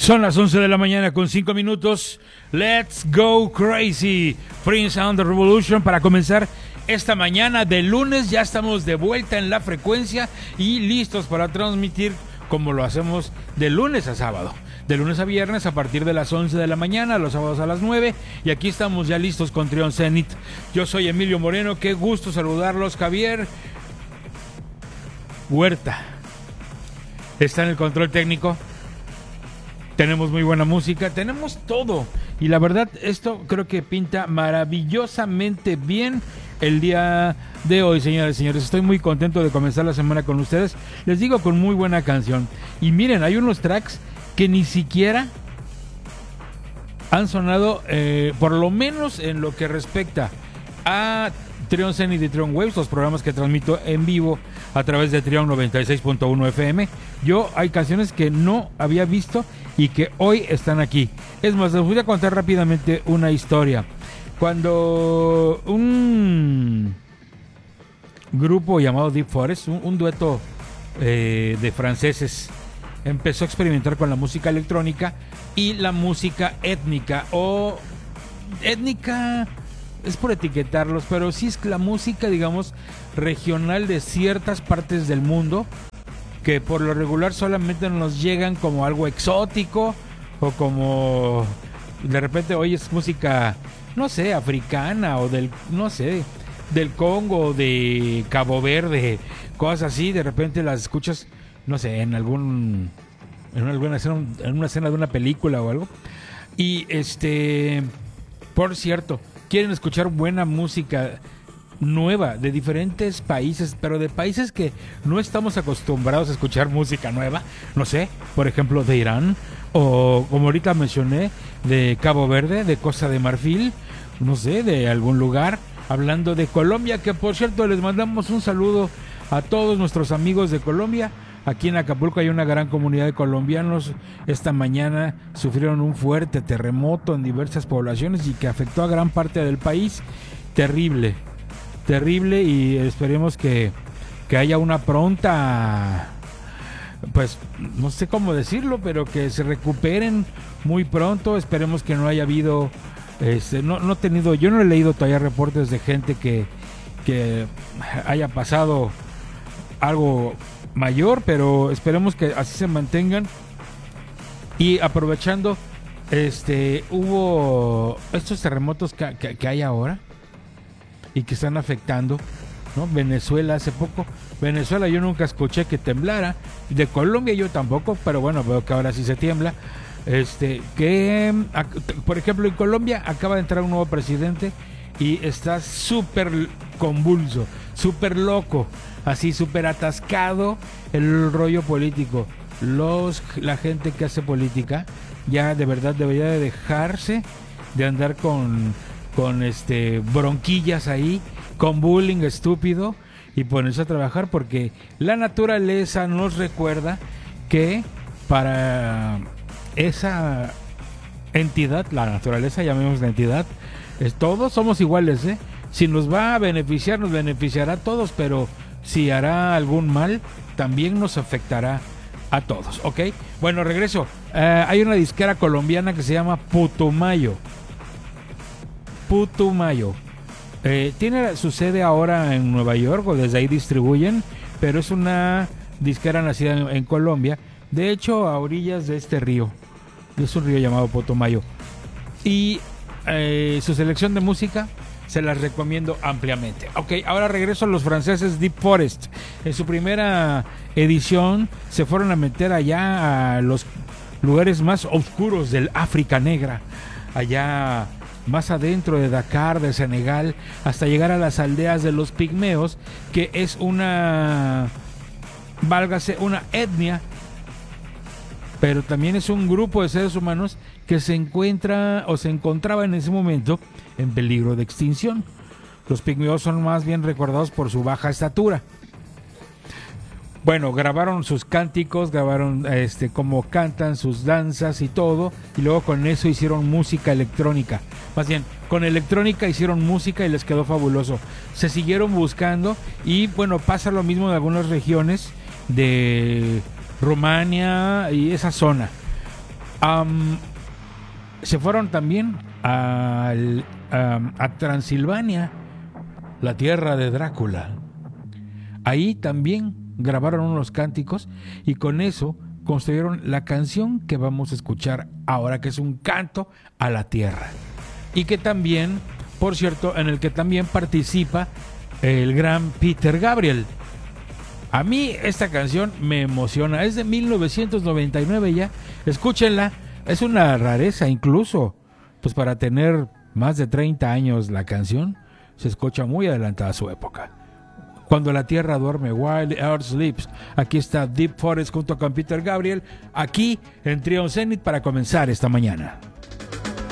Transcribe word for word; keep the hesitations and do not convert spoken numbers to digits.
Son las once de la mañana con cinco minutos. Let's go crazy. Prince and the Revolution para comenzar esta mañana de lunes. Ya estamos de vuelta en la frecuencia y listos para transmitir como lo hacemos de lunes a sábado. De lunes a viernes a partir de las once de la mañana, los sábados a las nueve. Y aquí estamos ya listos con Trión Zenit. Yo soy Emilio Moreno. Qué gusto saludarlos. Javier Huerta está en el control técnico. Tenemos muy buena música, tenemos todo. Y la verdad, esto creo que pinta maravillosamente bien el día de hoy, señoras y señores. Estoy muy contento de comenzar la semana con ustedes. Les digo, con muy buena canción. Y miren, hay unos tracks que ni siquiera han sonado, eh, por lo menos en lo que respecta a Trión Zenit y Trión Waves, los programas que transmito en vivo a través de Trión noventa y seis punto uno F M. Yo hay canciones que no había visto y que hoy están aquí. Es más, les voy a contar rápidamente una historia. Cuando un grupo llamado Deep Forest, un, un dueto eh, de franceses, empezó a experimentar con la música electrónica y la música étnica, o étnica es por etiquetarlos, pero sí es la música, digamos, regional de ciertas partes del mundo, que por lo regular solamente nos llegan como algo exótico, o como de repente oyes música, no sé, africana, o del, no sé, del Congo, de Cabo Verde, cosas así. De repente las escuchas, no sé, en algún, en alguna escena, en una escena de una película o algo. Y este, por cierto, quieren escuchar buena música nueva de diferentes países, pero de países que no estamos acostumbrados a escuchar música nueva, no sé, por ejemplo de Irán, o como ahorita mencioné, de Cabo Verde, de Costa de Marfil, no sé, de algún lugar. Hablando de Colombia, que por cierto les mandamos un saludo a todos nuestros amigos de Colombia. Aquí en Acapulco hay una gran comunidad de colombianos. Esta mañana sufrieron un fuerte terremoto en diversas poblaciones y que afectó a gran parte del país. Terrible, terrible, y esperemos que, que haya una pronta, pues no sé cómo decirlo, pero que se recuperen muy pronto. Esperemos que no haya habido, este, no, no he tenido, yo no he leído todavía reportes de gente que, que haya pasado algo mayor, pero esperemos que así se mantengan. Y aprovechando, este, hubo estos terremotos que, que, que hay ahora y que están afectando, ¿no? Venezuela hace poco, Venezuela yo nunca escuché que temblara, de Colombia yo tampoco, pero bueno, veo que ahora sí se tiembla. Este, que por ejemplo en Colombia acaba de entrar un nuevo presidente y está súper convulso, súper loco, así súper atascado el rollo político. Los, la gente que hace política ya de verdad debería de dejarse de andar con, con este bronquillas ahí, con bullying estúpido, y ponerse a trabajar, porque la naturaleza nos recuerda que para esa entidad, la naturaleza, llamemos la entidad, es, todos somos iguales, ¿eh? Si nos va a beneficiar, nos beneficiará a todos, pero si hará algún mal, también nos afectará a todos, ¿ok? Bueno, regreso. Uh, hay una disquera colombiana que se llama Putumayo. Putumayo. Eh, tiene su sede ahora en Nueva York, o desde ahí distribuyen, pero es una disquera nacida en, en Colombia, de hecho a orillas de este río. Es un río llamado Putumayo. Y eh, su selección de música se las recomiendo ampliamente. Ok, ahora regreso a los franceses Deep Forest. En su primera edición se fueron a meter allá a los lugares más oscuros del África Negra, allá más adentro de Dakar, de Senegal, hasta llegar a las aldeas de los pigmeos, que es una, válgase, una etnia, pero también es un grupo de seres humanos que se encuentra o se encontraba en ese momento en peligro de extinción. Los pigmeos son más bien recordados por su baja estatura. Bueno, grabaron sus cánticos, grabaron este cómo cantan, sus danzas y todo, y luego con eso hicieron música electrónica. Más bien, con electrónica hicieron música y les quedó fabuloso. Se siguieron buscando y bueno, pasa lo mismo en algunas regiones de Rumania y esa zona. Um, se fueron también al, um, a Transilvania, la tierra de Drácula. Ahí también grabaron unos cánticos y con eso construyeron la canción que vamos a escuchar ahora, que es un canto a la tierra. Y que también, por cierto, en el que también participa el gran Peter Gabriel. A mí esta canción me emociona, es de mil novecientos noventa y nueve ya, escúchenla, es una rareza incluso, pues para tener más de treinta años la canción, se escucha muy adelantada a su época. Cuando la tierra duerme, While the Earth Sleeps. Aquí está Deep Forest junto con Peter Gabriel, aquí en Trio Zenith para comenzar esta mañana.